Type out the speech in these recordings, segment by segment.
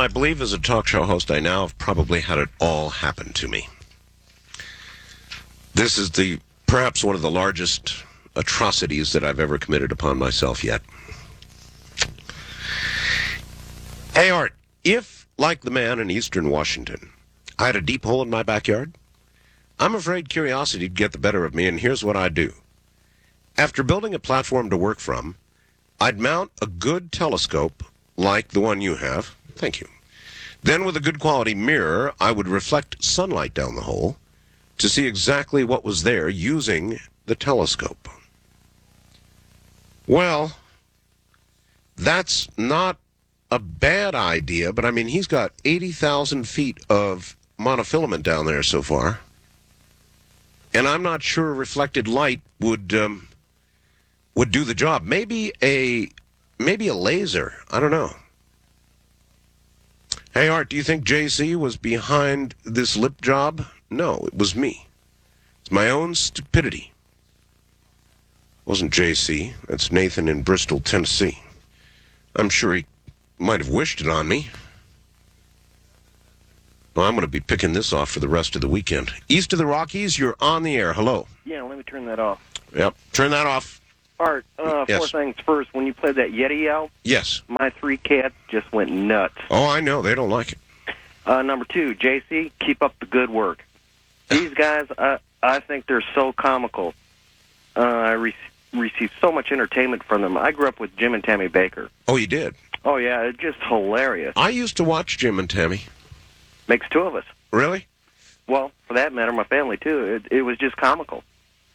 I believe as a talk show host, I now have probably had it all happen to me. This is perhaps one of the largest atrocities that I've ever committed upon myself yet. Hey, Art, if, like the man in eastern Washington, I had a deep hole in my backyard, I'm afraid curiosity would get the better of me, and here's what I'd do. After building a platform to work from, I'd mount a good telescope like the one you have. Thank you. Then with a good quality mirror, I would reflect sunlight down the hole to see exactly what was there using the telescope. Well, that's not a bad idea, but I mean, he's got 80,000 feet of monofilament down there so far. And I'm not sure reflected light would do the job. Maybe a laser. I don't know. Hey, Art, do you think JC was behind this lip job? No, it was me. It's my own stupidity. It wasn't JC. That's Nathan in Bristol, Tennessee. I'm sure he might have wished it on me. Well, I'm going to be picking this off for the rest of the weekend. East of the Rockies, you're on the air. Hello. Yeah, let me turn that off. Yep, turn that off. Art, Yes. Four things first. When you played that Yeti out, Yes. my 3 cats just went nuts. Oh, I know. They don't like it. Number 2, JC, keep up the good work. These guys, I think they're so comical. I receive so much entertainment from them. I grew up with Jim and Tammy Baker. Oh, you did? Oh, yeah, it's just hilarious. I used to watch Jim and Tammy. Makes 2 of us. Really? Well, for that matter, my family, too. It was just comical.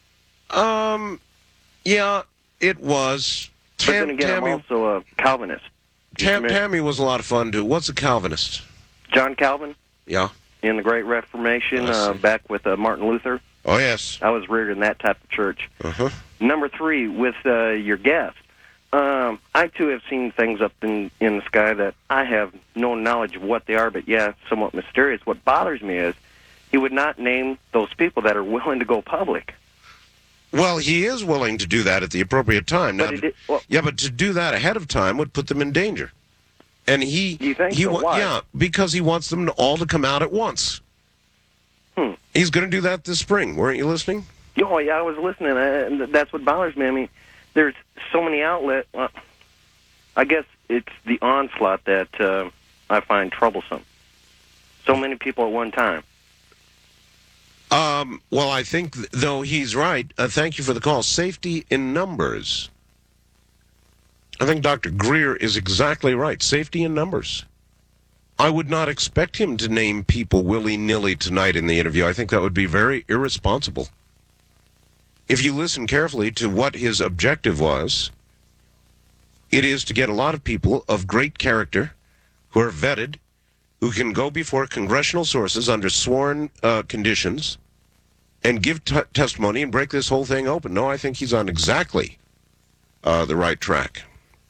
Yeah, it was. But then again, Tammy, I'm also a Calvinist. Tammy was a lot of fun, too. What's a Calvinist? John Calvin Yeah. in the Great Reformation, I see. back with Martin Luther. Oh, yes. I was reared in that type of church. Uh-huh. Number 3, with your guest. I, too, have seen things up in the sky that I have no knowledge of what they are, but, yeah, somewhat mysterious. What bothers me is he would not name those people that are willing to go public. Well, he is willing to do that at the appropriate time. Now, but to do that ahead of time would put them in danger. And You think so? Why? Yeah, because he wants them all to come out at once. He's going to do that this spring. Weren't you listening? Oh, yeah, I was listening, and that's what bothers me. I mean, there's so many outlets. I guess it's the onslaught that I find troublesome. So many people at one time. Well, I think, though, he's right. Thank you for the call. Safety in numbers. I think Dr. Greer is exactly right. Safety in numbers. I would not expect him to name people willy-nilly tonight in the interview. I think that would be very irresponsible. If you listen carefully to what his objective was, it is to get a lot of people of great character who are vetted, who can go before congressional sources under sworn conditions and give testimony and break this whole thing open. No, I think he's on exactly the right track.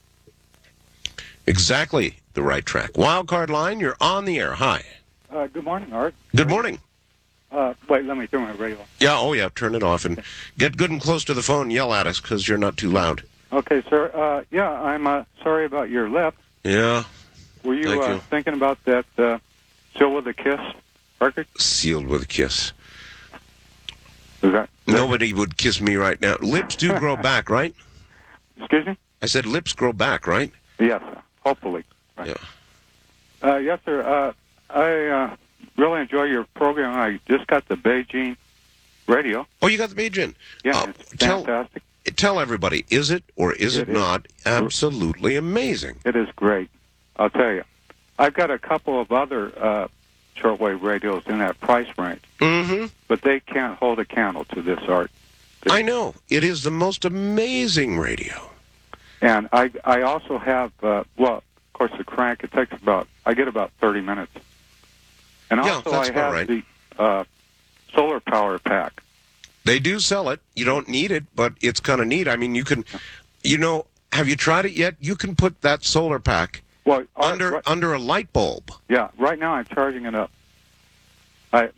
Exactly the right track. Wildcard line, you're on the air. Hi. Good morning, Art. Good morning. Wait, let me turn my radio on. Yeah, oh yeah, turn it off and get good and close to the phone and yell at us because you're not too loud. Okay, sir. Yeah, I'm sorry about your lip. Yeah. Were you, Thank you. thinking about that Still with a Kiss record? Sealed with a kiss. Is that... Nobody would kiss me right now. Lips do grow back, right? Excuse me? I said lips grow back, right? Yes, hopefully. Right. Yeah. Yes, sir. I really enjoy your program. I just got the Beijing radio. Oh, you got the Beijing. Yeah, it's fantastic. Tell everybody, is it or is it not absolutely amazing? It is great. I'll tell you. I've got a couple of other shortwave radios in that price range. Mm-hmm. But they can't hold a candle to this, Art. I know. It is the most amazing radio. And I also have, well, of course, the crank, it takes I get about 30 minutes. And Yeah, also that's I about have the solar power pack. They do sell it. You don't need it, but it's kind of neat. I mean, you can, have you tried it yet? You can put that solar pack under a light bulb. Yeah, right now I'm charging it up.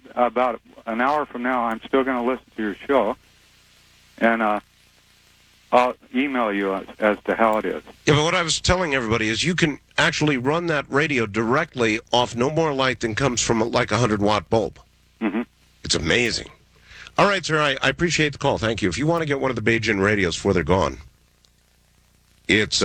About an hour from now, I'm still going to listen to your show. And I'll email you as to how it is. Yeah, but what I was telling everybody is you can actually run that radio directly off no more light than comes from like a 100-watt bulb. Mm-hmm. It's amazing. All right, sir, I appreciate the call. Thank you. If you want to get one of the Beijing radios before they're gone, it's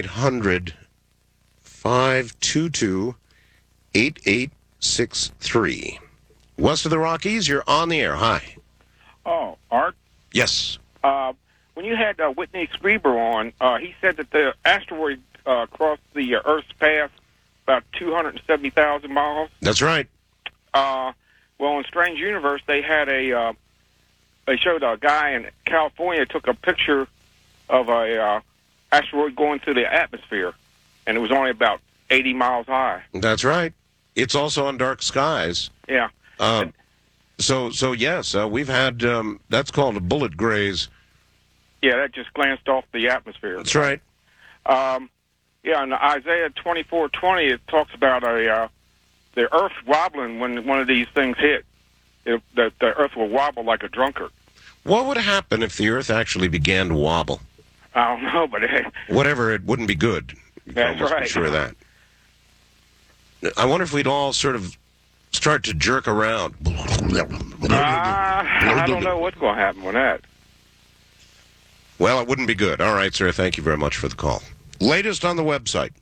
1-800-522-8863. West of the Rockies, you're on the air. Hi. Oh, Art, Yes. when you had Whitney Screeber on, he said that the asteroid crossed the Earth's path about 270,000 miles. That's right. Well, in Strange Universe, they had they showed a guy in California took a picture of a asteroid going through the atmosphere, and it was only about 80 miles high. That's right. It's also on dark skies. Yeah. So yes, we've had, that's called a bullet graze. Yeah, that just glanced off the atmosphere. That's right. Yeah, in Isaiah 24:20, it talks about the Earth wobbling when one of these things hit. The Earth will wobble like a drunkard. What would happen if the Earth actually began to wobble? I don't know, but Whatever, it wouldn't be good. You can That's almost right. be sure of that. I wonder if we'd all sort of start to jerk around. I don't know what's going to happen with that. Well, it wouldn't be good. All right, sir. Thank you very much for the call. Latest on the website.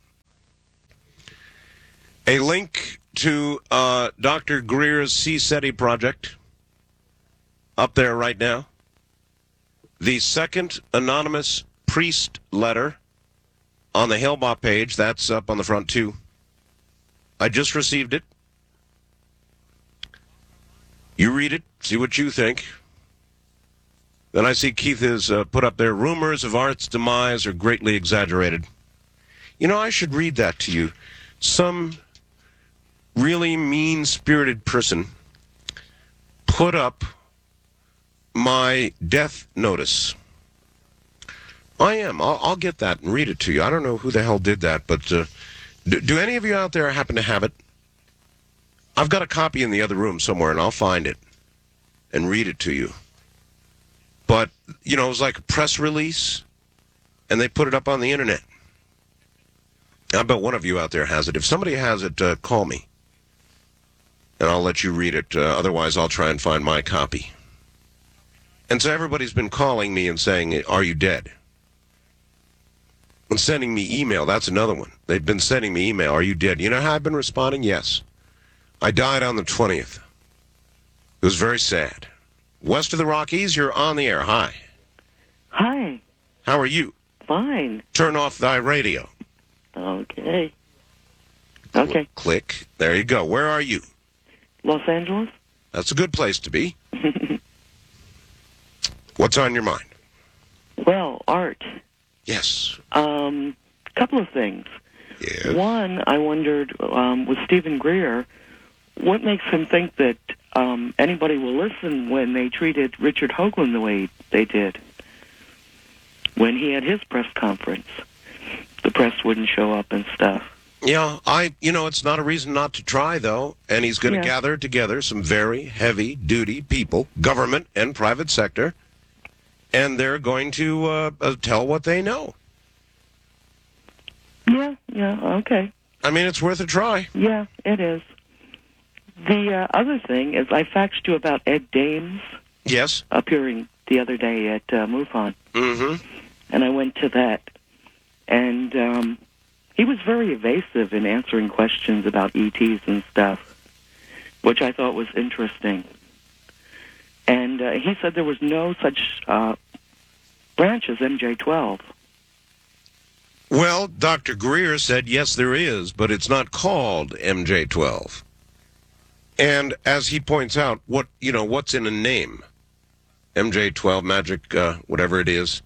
A link to Dr. Greer's CSETI project up there right now. The second anonymous priest letter on the Hale-Bopp page. That's up on the front, too. I just received it. You read it, see what you think. Then I see Keith has put up there, rumors of Art's demise are greatly exaggerated. You know, I should read that to you. Some really mean-spirited person put up my death notice. I am. I'll get that and read it to you. I don't know who the hell did that, but do any of you out there happen to have it? I've got a copy in the other room somewhere, and I'll find it and read it to you. But, you know, it was like a press release, and they put it up on the internet. I bet one of you out there has it. If somebody has it, call me, and I'll let you read it. Otherwise, I'll try and find my copy. And so everybody's been calling me and saying, are you dead? And sending me email. That's another one. They've been sending me email. Are you dead? You know how I've been responding? Yes. I died on the 20th. It was very sad. West of the Rockies, you're on the air. Hi. Hi. How are you? Fine. Turn off thy radio. Okay. Okay. Click. There you go. Where are you? Los Angeles? That's a good place to be. What's on your mind? Well, Art. Yes. Couple of things. Yeah. One, I wondered, with Stephen Greer, what makes him think that anybody will listen when they treated Richard Hoagland the way they did when he had his press conference? The press wouldn't show up and stuff. Yeah, it's not a reason not to try, though. And he's going to gather together some very heavy-duty people, government and private sector, and they're going to tell what they know. Yeah, okay. I mean, it's worth a try. Yeah, it is. The other thing is I faxed you about Ed Dames. Yes. Appearing the other day at MUFON. Mm-hmm. And I went to that. And he was very evasive in answering questions about ETs and stuff, which I thought was interesting. And he said there was no such branch as MJ-12. Well, Dr. Greer said, yes, there is, but it's not called MJ-12. And as he points out, what's in a name? MJ-12, magic, whatever it is.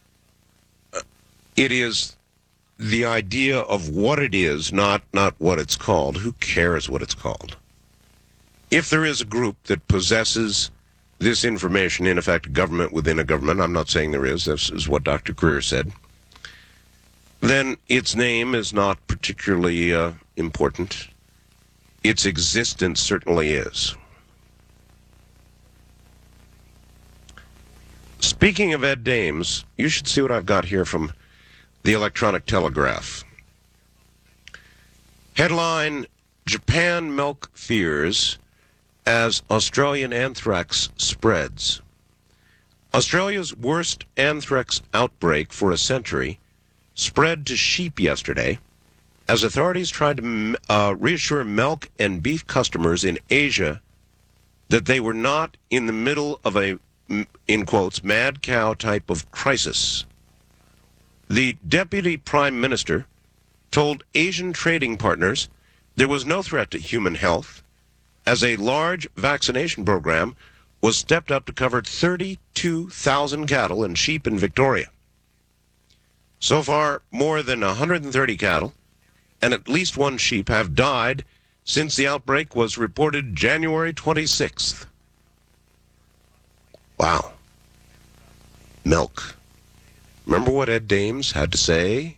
It is the idea of what it is, not what it's called. Who cares what it's called? If there is a group that possesses this information, in effect, a government within a government, I'm not saying there is, this is what Dr. Greer said, then its name is not particularly important. Its existence certainly is. Speaking of Ed Dames, you should see what I've got here from the Electronic Telegraph. Headline, Japan milk fears as Australian anthrax spreads. Australia's worst anthrax outbreak for a century spread to sheep yesterday as authorities tried to reassure milk and beef customers in Asia that they were not in the middle of a, in quotes, mad cow type of crisis. The Deputy Prime Minister told Asian trading partners there was no threat to human health as a large vaccination program was stepped up to cover 32,000 cattle and sheep in Victoria. So far, more than 130 cattle and at least one sheep have died since the outbreak was reported January 26th. Wow. Milk. Remember what Ed Dames had to say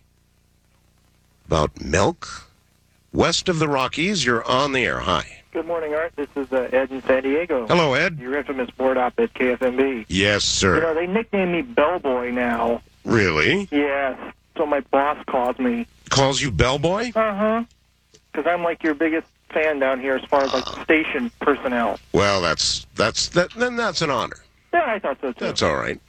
about milk? West of the Rockies, you're on the air. Hi. Good morning, Art. This is Ed in San Diego. Hello, Ed. Your infamous board op at KFMB. Yes, sir. You know, they nickname me Bellboy now. Really? Yes. So my boss calls me. Calls you Bellboy? Uh-huh. Because I'm like your biggest fan down here as far as like station personnel. Well, then that's an honor. Yeah, I thought so too. That's all right.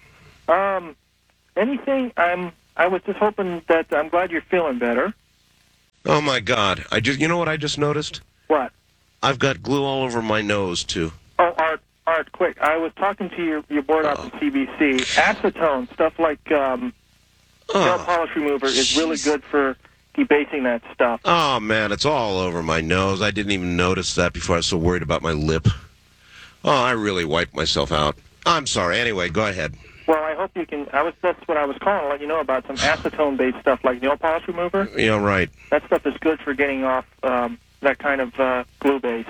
Anything? I was just hoping that I'm glad you're feeling better. Oh my God! You know what I just noticed? What? I've got glue all over my nose too. Oh, Art, quick! I was talking to your board op at CBC. Acetone, stuff like nail polish remover, is really good for debasing that stuff. Oh man, it's all over my nose. I didn't even notice that before. I was so worried about my lip. Oh, I really wiped myself out. I'm sorry. Anyway, go ahead. Well, I hope you can. That's what I was calling to let you know about some acetone-based stuff like nail polish remover. Yeah, right. That stuff is good for getting off that kind of glue base.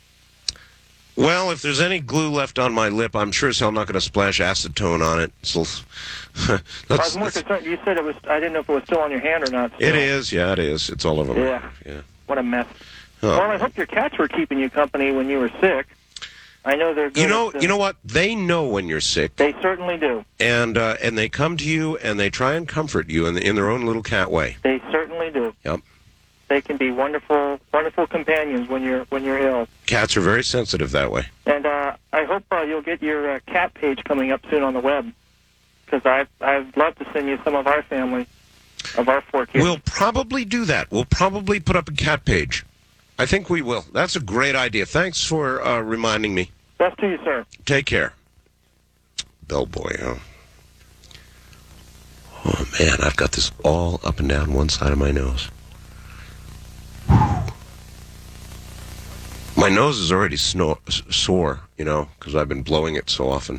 Well, if there's any glue left on my lip, I'm sure as hell not going to splash acetone on it. So, I was more concerned. You said it was. I didn't know if it was still on your hand or not. Still. It is. Yeah, it is. It's all over me. Yeah. What a mess. Oh. Well, I hope your cats were keeping you company when you were sick. I know they're good. You know what? They know when you're sick. They certainly do. And they come to you and they try and comfort you in their own little cat way. They certainly do. Yep. They can be wonderful, wonderful companions when you're ill. Cats are very sensitive that way. And I hope you'll get your cat page coming up soon on the web, because I'd love to send you some of our family, of our 4 kids. We'll probably do that. We'll probably put up a cat page. I think we will. That's a great idea. Thanks for reminding me. Best to you, sir. Take care. Bellboy, huh? Oh, man, I've got this all up and down one side of my nose. My nose is already sore, because I've been blowing it so often.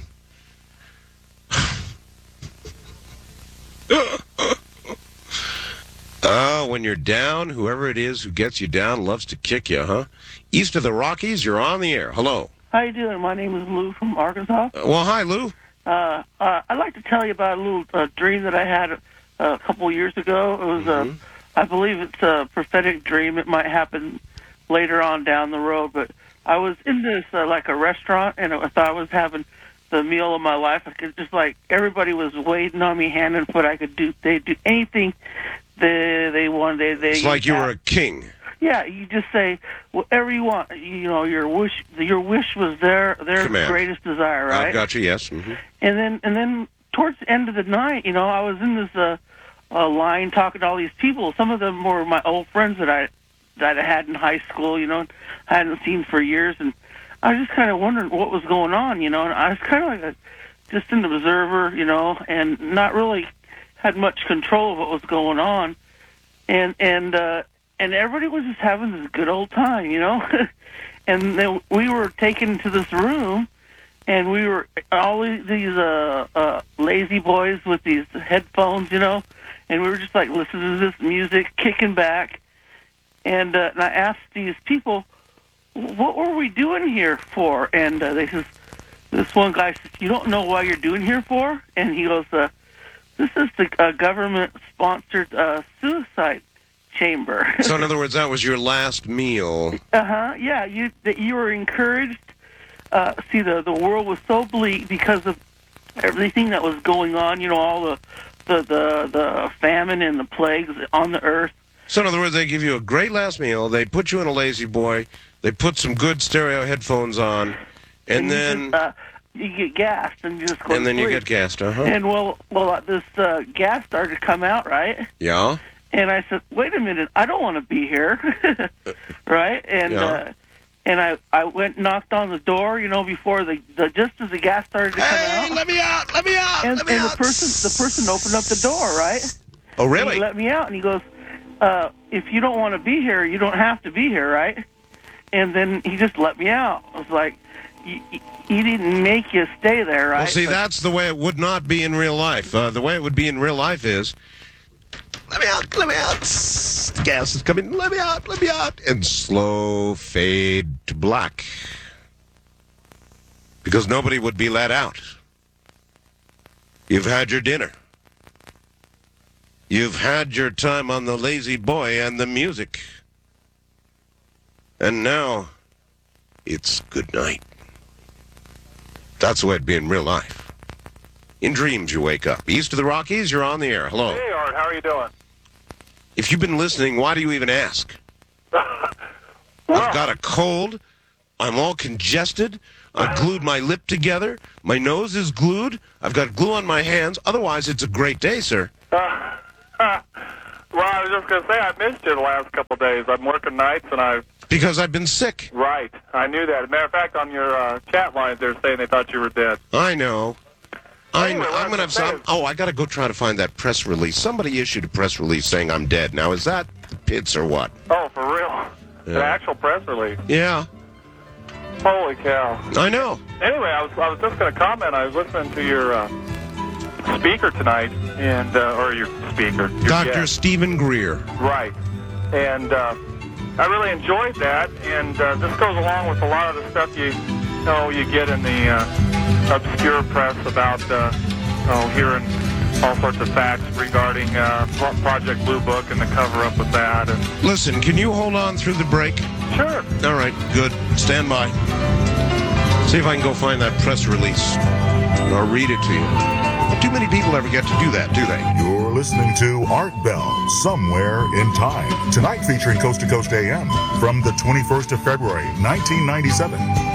When you're down, whoever it is who gets you down loves to kick you, huh? East of the Rockies, you're on the air. Hello. How you doing? My name is Lou from Arkansas. Well, hi, Lou. I'd like to tell you about a little dream that I had a couple years ago. It was, I believe it's a prophetic dream. It might happen later on down the road, but I was in this, like a restaurant, and I thought I was having the meal of my life. I could just, like, everybody was waiting on me hand and foot. They'd do anything they wanted. It's like you were a king. Yeah, you just say whatever you want. Your wish was their Command. greatest desire, right? I've got you, yes. Mm-hmm. And then towards the end of the night, I was in this line talking to all these people. Some of them were my old friends that I had in high school, I hadn't seen for years, and I was just kind of wondering what was going on, and I was kind of like just an observer, and not really had much control of what was going on, and everybody was just having this good old time, and then we were taken to this room, and we were all these lazy boys with these headphones, and we were just like listening to this music, kicking back, and I asked these people, what were we doing here for? And they says, this one guy says, you don't know why you're doing here for? And he goes, this is the government-sponsored suicide chamber. So, in other words, that was your last meal. Yeah, you were encouraged. See, the world was so bleak because of everything that was going on, you know, all the famine and the plagues on the earth. So in other words, they give you a great last meal, they put you in a lazy boy, they put some good stereo headphones on, and then... You get gassed and you just go to then you sleep. get gassed, uh-huh. And well, this gas started to come out, right? Yeah? And I said, wait a minute, I don't want to be here, right? And Yeah. and I went and knocked on the door, you know, before just as the gas started to come out. Let me out! Let me out! And, let me and out! the person opened up the door, right? Oh, And really? he let me out, and he goes, if you don't want to be here, you don't have to be here, right? And then he just let me out. I was like, he didn't make you stay there, right? Well, see, that's the way it would not be in real life. The way it would be in real life is, let me out, let me out. The gas is coming, let me out, and slow fade to black. Because nobody would be let out. You've had your dinner. You've had your time on the lazy boy and the music. And now, it's good night. That's the way it'd be in real life. In dreams, you wake up. East of the Rockies, you're on the air. Hello. Hey, Art, how are you doing? If you've been listening, why do you even ask? I've got a cold. I'm all congested. I've glued my lip together. My nose is glued. I've got glue on my hands. Otherwise, it's a great day, sir. Well, I was just going to say, I missed you the last couple of days. I'm working nights, and Because I've been sick. Right. I knew that. As a matter of fact, on your chat lines, they're saying they thought you were dead. I know. Anyway, I'm going to have some... Oh, I got to go try to find that press release. Somebody issued a press release saying I'm dead. Now, is that the pits or what? Oh, for real? An Yeah. actual press release? Yeah, Holy cow. I know. Anyway, I was just going to comment. I was listening to your speaker tonight, and or your speaker. Your Dr. guest. Stephen Greer. Right. And I really enjoyed that, and this goes along with a lot of the stuff you get in the obscure press about hearing all sorts of facts regarding Project Blue Book and the cover-up with that. And Listen, can you hold on through the break? sure. All right, good. Stand by. See if I can go find that press release. Or read it to you. Not too many people ever get to do that, do they? You're listening to Art Bell, Somewhere in Time. Tonight featuring Coast to Coast AM from the 21st of February, 1997.